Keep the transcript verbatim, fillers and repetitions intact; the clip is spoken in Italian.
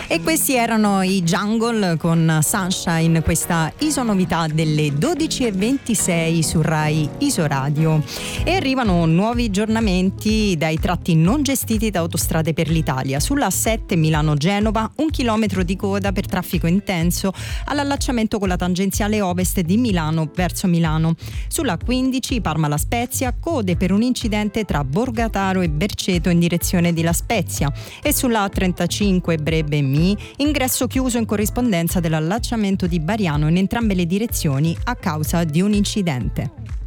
E questi erano i Jungle con Sunshine, questa isonovità delle dodici e ventisei su Rai Isoradio. E arrivano nuovi aggiornamenti dai tratti non gestiti da Autostrade per l'Italia. Sulla A sette Milano-Genova un chilometro di coda per traffico intenso all'allacciamento con la tangenziale ovest di Milano verso Milano. Sulla A quindici Parma-La Spezia code per un incidente tra Borgataro e Berceto in direzione di La Spezia. E sulla A trentacinque Brebbe-Mi ingresso chiuso in corrispondenza dell'allacciamento di Bariano in entrambe le direzioni a causa di un incidente.